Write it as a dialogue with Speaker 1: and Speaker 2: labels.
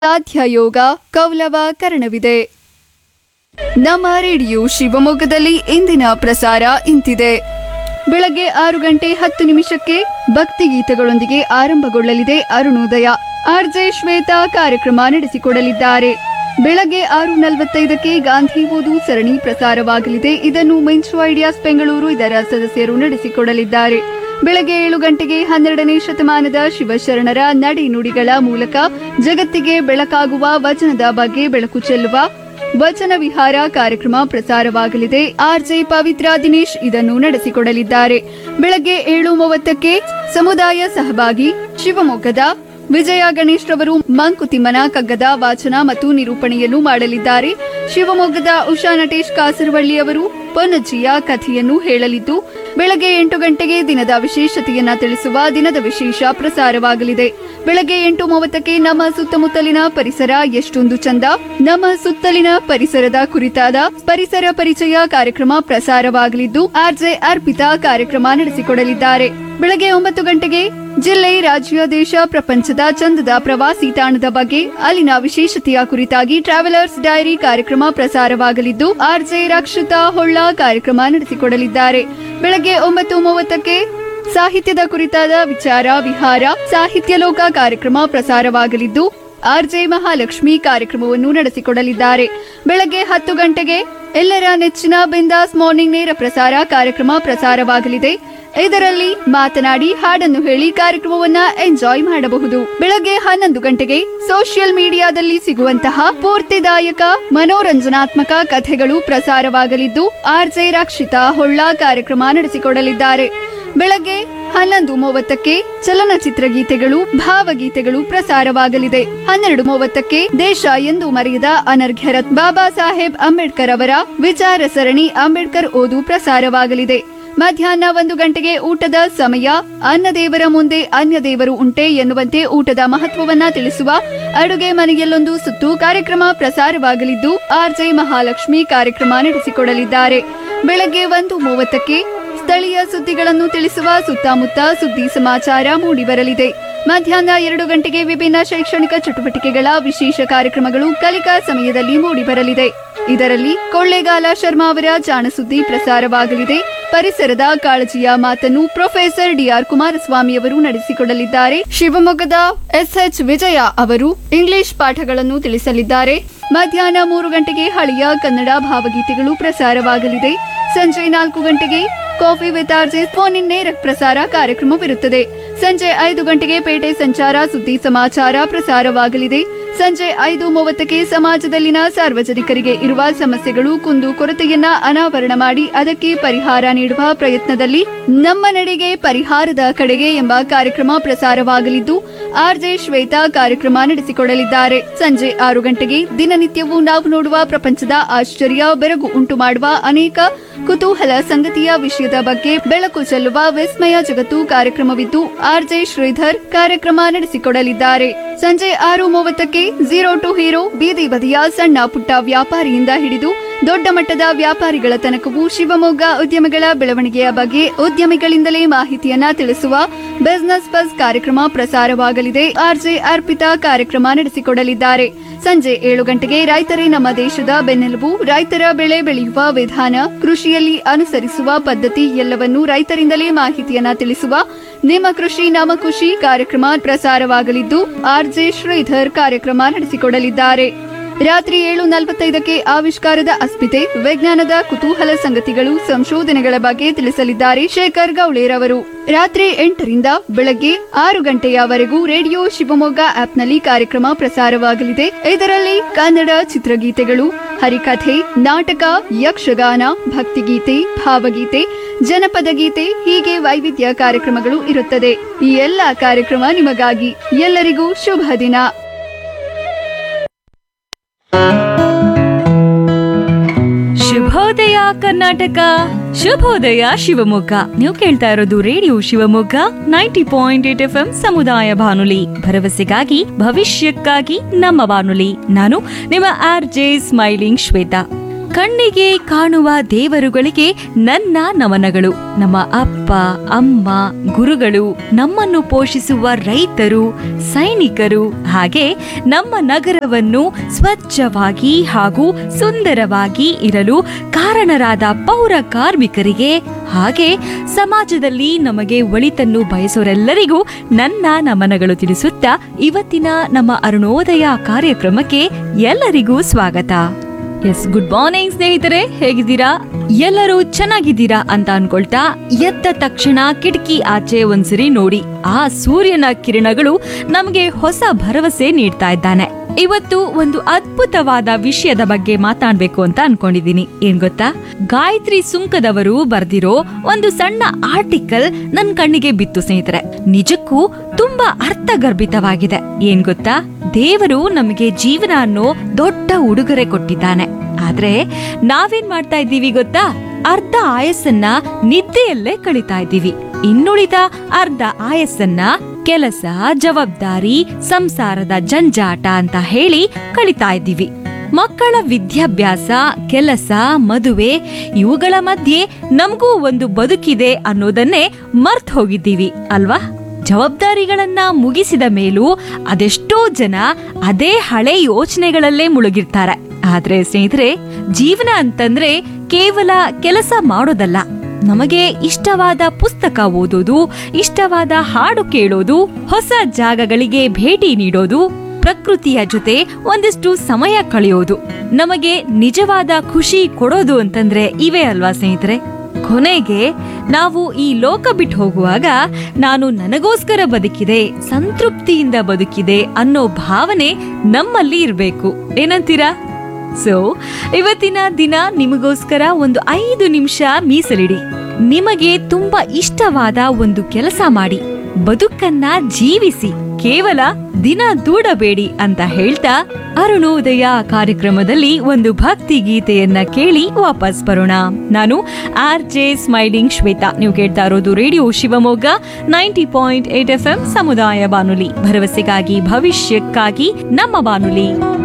Speaker 1: ಸಾಧ್ಯ ಯೋಗ ಕೌಲವ ಕರಣವಿದೆ. ನಮ್ಮ ರೇಡಿಯೋ ಶಿವಮೊಗ್ಗದಲ್ಲಿ ಇಂದಿನ ಪ್ರಸಾರ ಇಂತಿದೆ. ಬೆಳಗ್ಗೆ 6:10 ಭಕ್ತಿಗೀತೆಗಳೊಂದಿಗೆ ಆರಂಭಗೊಳ್ಳಲಿದೆ ಅರುಣೋದಯ. ಆರ್ಜೆ ಶ್ವೇತಾ ಕಾರ್ಯಕ್ರಮ ನಡೆಸಿಕೊಡಲಿದ್ದಾರೆ. ಬೆಳಗ್ಗೆ 6:45 ಗಾಂಧಿ ಓದು ಸರಣಿ ಪ್ರಸಾರವಾಗಲಿದೆ. ಇದನ್ನು ಮೆಂಚು ಐಡಿಯಾಸ್ ಬೆಂಗಳೂರು ಇದರ ಸದಸ್ಯರು ನಡೆಸಿಕೊಡಲಿದ್ದಾರೆ. ಬೆಳಗ್ಗೆ 7 ಗಂಟೆಗೆ 12ನೇ ಶತಮಾನದ ಶಿವಶರಣರ ನಡೆ ನುಡಿಗಳ ಮೂಲಕ ಜಗತ್ತಿಗೆ ಬೆಳಕಾಗುವ ವಚನದ ಬಗ್ಗೆ ಬೆಳಕು ಚೆಲ್ಲುವ ವಚನ ವಿಹಾರ ಕಾರ್ಯಕ್ರಮ ಪ್ರಸಾರವಾಗಲಿದೆ. ಆರ್ಜೆ ಪವಿತ್ರ ದಿನೇಶ್ ಇದನ್ನು ನಡೆಸಿಕೊಡಲಿದ್ದಾರೆ. ಬೆಳಗ್ಗೆ 7:30 ಸಮುದಾಯ ಸಹಭಾಗಿ ಶಿವಮೊಗ್ಗದ ವಿಜಯ ಗಣೇಶ್ ರವರು ಮಂಕುತಿಮ್ಮನ ಕಗ್ಗದ ವಾಚನ ಮತ್ತು ನಿರೂಪಣೆಯನ್ನು ಮಾಡಲಿದ್ದಾರೆ. ಶಿವಮೊಗ್ಗದ ಉಷಾ ನಟೇಶ್ ಕಾಸರವಳ್ಳಿ ಅವರು ಪೊನ್ನಜ್ಜಿಯ ಕಥೆಯನ್ನು ಹೇಳಲಿದ್ದು, ಬೆಳಗ್ಗೆ 8 ಗಂಟೆಗೆ ದಿನದ ವಿಶೇಷತೆಯನ್ನ ತಿಳಿಸುವ ದಿನದ ವಿಶೇಷ ಪ್ರಸಾರವಾಗಲಿದೆ. ಬೆಳಗ್ಗೆ 8:30 ನಮ್ಮ ಸುತ್ತಮುತ್ತಲಿನ ಪರಿಸರ ಎಷ್ಟೊಂದು ಚಂದ, ನಮ್ಮ ಸುತ್ತಲಿನ ಪರಿಸರದ ಕುರಿತಾದ ಪರಿಸರ ಪರಿಚಯ ಕಾರ್ಯಕ್ರಮ ಪ್ರಸಾರವಾಗಲಿದ್ದು, ಆರ್ಜೆ ಅರ್ಪಿತಾ ಕಾರ್ಯಕ್ರಮ ನಡೆಸಿಕೊಡಲಿದ್ದಾರೆ. ಬೆಳಗ್ಗೆ 9 ಗಂಟೆಗೆ ಜಿಲ್ಲೆ, ರಾಜ್ಯ, ದೇಶ, ಪ್ರಪಂಚದ ಚಂದದ ಪ್ರವಾಸಿ ತಾಣದ ಬಗ್ಗೆ ಅಲ್ಲಿನ ವಿಶೇಷತೆಯ ಕುರಿತಾಗಿ ಟ್ರಾವೆಲರ್ಸ್ ಡೈರಿ ಕಾರ್ಯಕ್ರಮ ಪ್ರಸಾರವಾಗಲಿದ್ದು, ಆರ್ಜೆ ರಕ್ಷಿತಾ ಹೊಳ್ಳ ಕಾರ್ಯಕ್ರಮ ನಡೆಸಿಕೊಡಲಿದ್ದಾರೆ. ಬೆಳಗ್ಗೆ 9:30 ಸಾಹಿತ್ಯದ ಕುರಿತಾದ ವಿಚಾರ ವಿಹಾರ ಸಾಹಿತ್ಯ ಲೋಕ ಕಾರ್ಯಕ್ರಮ ಪ್ರಸಾರವಾಗಲಿದ್ದು, ಆರ್ಜೆ ಮಹಾಲಕ್ಷ್ಮಿ ಕಾರ್ಯಕ್ರಮವನ್ನು ನಡೆಸಿಕೊಡಲಿದ್ದಾರೆ. ಬೆಳಗ್ಗೆ 10 ಗಂಟೆಗೆ ಎಲ್ಲರ ನೆಚ್ಚಿನ ಬಿಂದಾಸ್ ಮಾರ್ನಿಂಗ್ ನೇರ ಪ್ರಸಾರ ಕಾರ್ಯಕ್ರಮ ಪ್ರಸಾರವಾಗಲಿದೆ. ಇದರಲ್ಲಿ ಮಾತನಾಡಿ ಹಾಡನ್ನು ಹೇಳಿ ಕಾರ್ಯಕ್ರಮವನ್ನ ಎಂಜಾಯ್ ಮಾಡಬಹುದು. ಬೆಳಗ್ಗೆ 11 ಗಂಟೆಗೆ ಸೋಷಿಯಲ್ ಮೀಡಿಯಾದಲ್ಲಿ ಸಿಗುವಂತಹ ಸ್ಫೂರ್ತಿದಾಯಕ ಮನೋರಂಜನಾತ್ಮಕ ಕಥೆಗಳು ಪ್ರಸಾರವಾಗಲಿದ್ದು, ಆರ್ಜೆ ರಕ್ಷಿತಾ ಹೊಳ್ಳ ಕಾರ್ಯಕ್ರಮ ನಡೆಸಿಕೊಡಲಿದ್ದಾರೆ. ಬೆಳಗ್ಗೆ 11:30 ಚಲನಚಿತ್ರ ಗೀತೆಗಳು ಭಾವಗೀತೆಗಳು ಪ್ರಸಾರವಾಗಲಿದೆ. 12:30 ದೇಶ ಎಂದು ಮರೆಯದ ಅನರ್ಘ್ಯ ಬಾಬಾ ಸಾಹೇಬ್ ಅಂಬೇಡ್ಕರ್ ಅವರ ವಿಚಾರ ಸರಣಿ ಅಂಬೇಡ್ಕರ್ ಓದು ಪ್ರಸಾರವಾಗಲಿದೆ. ಮಧ್ಯಾಹ್ನ 1 ಗಂಟೆಗೆ ಊಟದ ಸಮಯ. ಅನ್ನ ದೇವರ ಮುಂದೆ ಅನ್ಯ ದೇವರು ಉಂಟೆ ಎನ್ನುವಂತೆ ಊಟದ ಮಹತ್ವವನ್ನ ತಿಳಿಸುವ ಅಡುಗೆ ಮನೆಯಲ್ಲೊಂದು ಸುತ್ತು ಕಾರ್ಯಕ್ರಮ ಪ್ರಸಾರವಾಗಲಿದ್ದು, ಆರ್ಜೆ ಮಹಾಲಕ್ಷ್ಮಿ ಕಾರ್ಯಕ್ರಮ ನಡೆಸಿಕೊಡಲಿದ್ದಾರೆ. ಬೆಳಗ್ಗೆ 1:30 ಸ್ಥಳೀಯ ಸುದ್ದಿಗಳನ್ನು ತಿಳಿಸುವ ಸುತ್ತಮುತ್ತ ಸುದ್ದಿ ಸಮಾಚಾರ ಮೂಡಿಬರಲಿದೆ. ಮಧ್ಯಾಹ್ನ 2 ಗಂಟೆಗೆ ವಿಭಿನ್ನ ಶೈಕ್ಷಣಿಕ ಚಟುವಟಿಕೆಗಳ ವಿಶೇಷ ಕಾರ್ಯಕ್ರಮಗಳು ಕಲಿಕಾ ಸಮಯದಲ್ಲಿ ಮೂಡಿಬರಲಿದೆ. ಇದರಲ್ಲಿ ಕೊಳ್ಳೇಗಾಲ ಶರ್ಮಾ ಅವರ ಜಾಣಸುದ್ದಿ ಪ್ರಸಾರವಾಗಲಿದೆ. ಪರಿಸರದ ಕಾಳಜಿಯ ಮಾತನ್ನು ಪ್ರೊಫೆಸರ್ ಡಿಆರ್ ಕುಮಾರಸ್ವಾಮಿ ಅವರು ನಡೆಸಿಕೊಡಲಿದ್ದಾರೆ. ಶಿವಮೊಗ್ಗದ ಎಸ್ಎಚ್ ವಿಜಯ ಅವರು ಇಂಗ್ಲಿಷ್ ಪಾಠಗಳನ್ನು ತಿಳಿಸಲಿದ್ದಾರೆ. ಮಧ್ಯಾಹ್ನ 3 ಗಂಟೆಗೆ ಹಳೆಯ ಕನ್ನಡ ಭಾವಗೀತೆಗಳು ಪ್ರಸಾರವಾಗಲಿದೆ. ಸಂಜೆ 4 ಗಂಟೆಗೆ coffee with RJ phone in ನೇರ ಪ್ರಸಾರ ಕಾರ್ಯಕ್ರಮವಿರುತ್ತದೆ. ಸಂಜೆ 5 ಗಂಟೆಗೆ ಪೇಟೆ ಸಂಚಾರ ಸುದ್ದಿ ಸಮಾಚಾರ ಪ್ರಸಾರವಾಗಲಿದೆ. ಸಂಜೆ 5:30 ಸಮಾಜದಲ್ಲಿನ ಸಾರ್ವಜನಿಕರಿಗೆ ಇರುವ ಸಮಸ್ಯೆಗಳು ಕುಂದು ಕೊರತೆಯನ್ನ ಅನಾವರಣ ಮಾಡಿ ಅದಕ್ಕೆ ಪರಿಹಾರ ನೀಡುವ ಪ್ರಯತ್ನದಲ್ಲಿ ನಮ್ಮ ನಡೆಗೆ ಪರಿಹಾರದ ಕಡೆಗೆ ಎಂಬ ಕಾರ್ಯಕ್ರಮ ಪ್ರಸಾರವಾಗಲಿದ್ದು, ಆರ್ಜೆ ಶ್ವೇತಾ ಕಾರ್ಯಕ್ರಮ ನಡೆಸಿಕೊಡಲಿದ್ದಾರೆ. ಸಂಜೆ 6 ಗಂಟೆಗೆ ದಿನನಿತ್ಯವೂ ನಾವು ನೋಡುವ ಪ್ರಪಂಚದ ಆಶ್ಚರ್ಯ ಬೆರಗು ಉಂಟು ಮಾಡುವ ಅನೇಕ ಕುತೂಹಲ ಸಂಗತಿಯ ವಿಷಯದ ಬಗ್ಗೆ ಬೆಳಕು ಚೆಲ್ಲುವ ವಿಸ್ಮಯ ಜಗತ್ತು ಕಾರ್ಯಕ್ರಮವಿದ್ದು, ಆರ್ಜೆ ಶ್ರೀಧರ್ ಕಾರ್ಯಕ್ರಮ ನಡೆಸಿಕೊಡಲಿದ್ದಾರೆ. ಸಂಜೆ 6:30 ಝೀರೋ ಟು ಹೀರೋ ಬೀದಿ ಬದಿಯ ಸಣ್ಣ ಪುಟ್ಟ ವ್ಯಾಪಾರಿಯಿಂದ ಹಿಡಿದು ದೊಡ್ಡ ಮಟ್ಟದ ವ್ಯಾಪಾರಿಗಳ ತನಕವೂ ಶಿವಮೊಗ್ಗ ಉದ್ಯಮಿಗಳ ಬೆಳವಣಿಗೆಯ ಬಗ್ಗೆ ಉದ್ಯಮಿಗಳಿಂದಲೇ ಮಾಹಿತಿಯನ್ನ ತಿಳಿಸುವ ಬಿಸಿನೆಸ್ ಬಸ್ ಕಾರ್ಯಕ್ರಮ ಪ್ರಸಾರವಾಗಲಿದೆ. ಆರ್ಜೆ ಅರ್ಪಿತಾ ಕಾರ್ಯಕ್ರಮ ನಡೆಸಿಕೊಡಲಿದ್ದಾರೆ. ಸಂಜೆ 7 ಗಂಟೆಗೆ ರೈತರೇ ನಮ್ಮ ದೇಶದ ಬೆನ್ನೆಲುಬು, ರೈತರ ಬೆಳೆ ಬೆಳೆಯುವ ವಿಧಾನ, ಕೃಷಿಯಲ್ಲಿ ಅನುಸರಿಸುವ ಪದ್ಧತಿ ಎಲ್ಲವನ್ನೂ ರೈತರಿಂದಲೇ ಮಾಹಿತಿಯನ್ನ ತಿಳಿಸುವ ನಿಮ್ಮ ಕೃಷಿ ನಮ್ಮ ಖುಷಿ ಕಾರ್ಯಕ್ರಮ ಪ್ರಸಾರವಾಗಲಿದ್ದು, ಆರ್ಜೆ ಶ್ರೀಧರ್ ಕಾರ್ಯಕ್ರಮ ನಡೆಸಿಕೊಡಲಿದ್ದಾರೆ. ರಾತ್ರಿ 7:45 ಆವಿಷ್ಕಾರದ ಅಸ್ಮಿತೆ, ವಿಜ್ಞಾನದ ಕುತೂಹಲ ಸಂಗತಿಗಳು, ಸಂಶೋಧನೆಗಳ ಬಗ್ಗೆ ತಿಳಿಸಲಿದ್ದಾರೆ ಶೇಖರ್ ಗೌಳೇರವರು. ರಾತ್ರಿ 8 ರಿಂದ ಬೆಳಗ್ಗೆ 6 ಗಂಟೆಯವರೆಗೂ ರೇಡಿಯೋ ಶಿವಮೊಗ್ಗ ಆಪ್ನಲ್ಲಿ ಕಾರ್ಯಕ್ರಮ ಪ್ರಸಾರವಾಗಲಿದೆ. ಇದರಲ್ಲಿ ಕನ್ನಡ ಚಿತ್ರಗೀತೆಗಳು, ಹರಿಕಥೆ, ನಾಟಕ, ಯಕ್ಷಗಾನ, ಭಕ್ತಿಗೀತೆ, ಭಾವಗೀತೆ, ಜನಪದ ಗೀತೆ ಹೀಗೆ ವೈವಿಧ್ಯ ಕಾರ್ಯಕ್ರಮಗಳು ಇರುತ್ತದೆ. ಈ ಎಲ್ಲಾ ಕಾರ್ಯಕ್ರಮ ನಿಮಗಾಗಿ. ಎಲ್ಲರಿಗೂ ಶುಭ ದಿನ.
Speaker 2: ಶುಭೋದಯ ಕರ್ನಾಟಕ, ಶುಭೋದಯ ಶಿವಮೊಗ್ಗ. ನೀವು ಕೇಳ್ತಾ ಇರೋದು ರೇಡಿಯೋ ಶಿವಮೊಗ್ಗ 90.8 FM ಸಮುದಾಯ ಬಾನುಲಿ, ಭರವಸೆಗಾಗಿ ಭವಿಷ್ಯಕ್ಕಾಗಿ ನಮ್ಮ ಬಾನುಲಿ. ನಾನು ನಿಮ್ಮ ಆರ್ಜೆ ಸ್ಮೈಲಿಂಗ್ ಶ್ವೇತಾ. ಕಣ್ಣಿಗೆ ಕಾಣುವ ದೇವರುಗಳಿಗೆ ನನ್ನ ನಮನಗಳು. ನಮ್ಮ ಅಪ್ಪ ಅಮ್ಮ, ಗುರುಗಳು, ನಮ್ಮನ್ನು ಪೋಷಿಸುವ ರೈತರು, ಸೈನಿಕರು, ಹಾಗೆ ನಮ್ಮ ನಗರವನ್ನು ಸ್ವಚ್ಛವಾಗಿ ಹಾಗೂ ಸುಂದರವಾಗಿ ಇರಲು ಕಾರಣರಾದ ಪೌರ ಕಾರ್ಮಿಕರಿಗೆ, ಹಾಗೆ ಸಮಾಜದಲ್ಲಿ ನಮಗೆ ಒಳಿತನ್ನು ಬಯಸೋರೆಲ್ಲರಿಗೂ ನನ್ನ ನಮನಗಳು ತಿಳಿಸುತ್ತಾ ಇವತ್ತಿನ ನಮ್ಮ ಅರುಣೋದಯ ಕಾರ್ಯಕ್ರಮಕ್ಕೆ ಎಲ್ಲರಿಗೂ ಸ್ವಾಗತ. ಎಸ್, ಗುಡ್ ಮಾರ್ನಿಂಗ್ ಸ್ನೇಹಿತರೆ, ಹೇಗಿದ್ದೀರಾ? ಎಲ್ಲರೂ ಚೆನ್ನಾಗಿದ್ದೀರಾ ಅಂತ ಅನ್ಕೊಳ್ತಾ ಎದ್ದ ತಕ್ಷಣ ಕಿಟಕಿ ಆಚೆ ಒಂದ್ಸರಿ ನೋಡಿ. ಆ ಸೂರ್ಯನ ಕಿರಣಗಳು ನಮಗೆ ಹೊಸ ಭರವಸೆ ನೀಡ್ತಾ ಇದ್ದಾನೆ. ಇವತ್ತು ಒಂದು ಅದ್ಭುತವಾದ ವಿಷಯದ ಬಗ್ಗೆ ಮಾತಾಡ್ಬೇಕು ಅಂತ ಅನ್ಕೊಂಡಿದೀನಿ. ಏನ್ ಗೊತ್ತಾ? ಗಾಯತ್ರಿ ಸುಂಕದವರು ಬರ್ದಿರೋ ಒಂದು ಸಣ್ಣ ಆರ್ಟಿಕಲ್ ನನ್ ಕಣ್ಣಿಗೆ ಬಿತ್ತು ಸ್ನೇಹಿತರೆ. ನಿಜಕ್ಕೂ ತುಂಬಾ ಅರ್ಥಗರ್ಭಿತವಾಗಿದೆ. ಏನ್ ಗೊತ್ತಾ? ದೇವರು ನಮಗೆ ಜೀವನ ಅನ್ನೋ ದೊಡ್ಡ ಉಡುಗೊರೆ ಕೊಟ್ಟಿದ್ದಾನೆ. ಆದ್ರೆ ನಾವೇನ್ ಮಾಡ್ತಾ ಇದ್ದೀವಿ ಗೊತ್ತಾ? ಅರ್ಧ ಆಯಸ್ಸನ್ನ ನಿದ್ದೆಯಲ್ಲೇ ಕಳೀತಾ ಇದ್ದೀವಿ. ಇನ್ನುಳಿದ ಅರ್ಧ ಆಯಸ್ಸನ್ನ ಕೆಲಸ, ಜವಾಬ್ದಾರಿ, ಸಂಸಾರದ ಜಂಜಾಟ ಅಂತ ಹೇಳಿ ಕಳೀತಾ ಇದ್ದೀವಿ. ಮಕ್ಕಳ ವಿದ್ಯಾಭ್ಯಾಸ, ಕೆಲಸ, ಮದುವೆ ಇವುಗಳ ಮಧ್ಯೆ ನಮಗೂ ಒಂದು ಬದುಕಿದೆ ಅನ್ನೋದನ್ನೇ ಮರ್ತ್ ಹೋಗಿದ್ದೀವಿ ಅಲ್ವಾ? ಜವಾಬ್ದಾರಿಗಳನ್ನ ಮುಗಿಸಿದ ಮೇಲೂ ಅದೆಷ್ಟೋ ಜನ ಅದೇ ಹಳೆ ಯೋಚನೆಗಳಲ್ಲೇ ಮುಳುಗಿರ್ತಾರೆ. ಆದ್ರೆ ಸ್ನೇಹಿತರೆ, ಜೀವನ ಅಂತಂದ್ರೆ ಕೇವಲ ಕೆಲಸ ಮಾಡೋದಲ್ಲ. ನಮಗೆ ಇಷ್ಟವಾದ ಪುಸ್ತಕ ಓದೋದು, ಇಷ್ಟವಾದ ಹಾಡು ಕೇಳೋದು, ಹೊಸ ಜಾಗಗಳಿಗೆ ಭೇಟಿ ನೀಡೋದು, ಪ್ರಕೃತಿಯ ಜೊತೆ ಒಂದಿಷ್ಟು ಸಮಯ ಕಳೆಯೋದು, ನಮಗೆ ನಿಜವಾದ ಖುಷಿ ಕೊಡೋದು ಅಂತಂದ್ರೆ ಇವೇ ಅಲ್ವಾ ಸ್ನೇಹಿತರೆ? ಕೊನೆಗೆ ನಾವು ಈ ಲೋಕ ಬಿಟ್ಟು ಹೋಗುವಾಗ ನಾನು ನನಗೋಸ್ಕರ ಬದುಕಿದೆ, ಸಂತೃಪ್ತಿಯಿಂದ ಬದುಕಿದೆ ಅನ್ನೋ ಭಾವನೆ ನಮ್ಮಲ್ಲಿ ಇರಬೇಕು. ಏನಂತೀರಾ? ಸೊ ಇವತ್ತಿನ ದಿನ ನಿಮಗೋಸ್ಕರ ಒಂದು 5 ನಿಮಿಷ ಮೀಸಲಿಡಿ. ನಿಮಗೆ ತುಂಬಾ ಇಷ್ಟವಾದ ಒಂದು ಕೆಲಸ ಮಾಡಿ, ಬದುಕನ್ನ ಜೀವಿಸಿ, ಕೇವಲ ದಿನ ದೂಡಬೇಡಿ ಅಂತ ಹೇಳ್ತಾ ಅರುಣೋದಯ ಕಾರ್ಯಕ್ರಮದಲ್ಲಿ ಒಂದು ಭಕ್ತಿ ಗೀತೆಯನ್ನ ಕೇಳಿ ವಾಪಸ್ ಬರೋಣ. ನಾನು RJ ಸ್ಮೈಲಿಂಗ್ ಶ್ವೇತಾ. ನೀವು ಕೇಳ್ತಾ ಇರೋದು ರೇಡಿಯೋ ಶಿವಮೊಗ್ಗ 90.8 FM ಸಮುದಾಯ ಬಾನುಲಿ, ಭರವಸೆಗಾಗಿ ಭವಿಷ್ಯಕ್ಕಾಗಿ ನಮ್ಮ ಬಾನುಲಿ.